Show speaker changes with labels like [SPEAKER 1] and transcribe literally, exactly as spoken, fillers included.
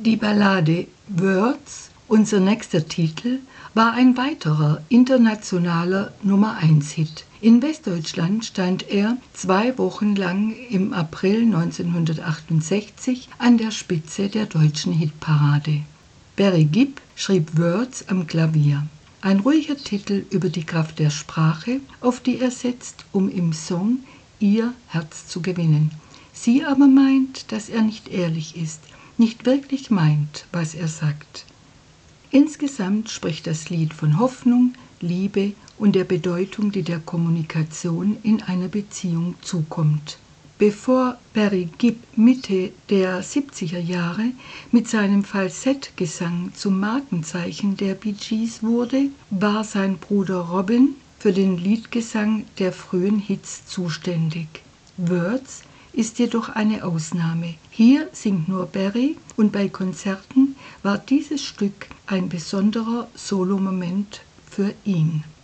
[SPEAKER 1] Die Ballade Words, unser nächster Titel, war ein weiterer internationaler Nummer eins Hit. In Westdeutschland stand er zwei Wochen lang im April neunzehnhundertachtundsechzig an der Spitze der deutschen Hitparade. Barry Gibb schrieb Words am Klavier. Ein ruhiger Titel über die Kraft der Sprache, auf die er setzt, um im Song ihr Herz zu gewinnen. Sie aber meint, dass er nicht ehrlich ist, nicht wirklich meint, was er sagt. Insgesamt spricht das Lied von Hoffnung, Liebe und der Bedeutung, die der Kommunikation in einer Beziehung zukommt. Bevor Barry Gibb Mitte der siebziger Jahre mit seinem Falsettgesang zum Markenzeichen der Bee Gees wurde, war sein Bruder Robin für den Liedgesang der frühen Hits zuständig. Words ist jedoch eine Ausnahme. Hier singt nur Barry und bei Konzerten war dieses Stück ein besonderer Solomoment für ihn.